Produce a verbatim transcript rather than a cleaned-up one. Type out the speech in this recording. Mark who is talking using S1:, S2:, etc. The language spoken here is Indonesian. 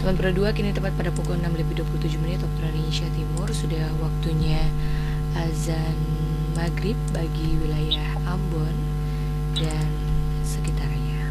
S1: Teman berdua, kini tepat pada pukul enam lebih dua puluh tujuh menit waktu Indonesia Timur. Sudah waktunya azan maghrib bagi wilayah Ambon.